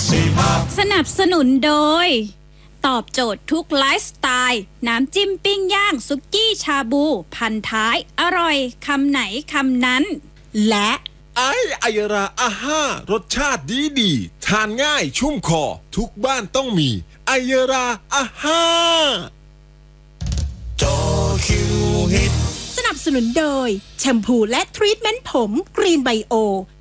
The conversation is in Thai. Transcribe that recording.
สนับสนุนโดยตอบโจทย์ทุกไลฟ์สไตล์น้ำจิ้มปิ้งย่างซุกี้ชาบูพันท้ายอร่อยคำไหนคำนั้นและไอยราอาห้ารสชาติดีทานง่ายชุ่มคอทุกบ้านต้องมีไอยราอาห้าสนับสนุนโดยแชมพูและทรีทเมนต์ผมกรีนไบโอ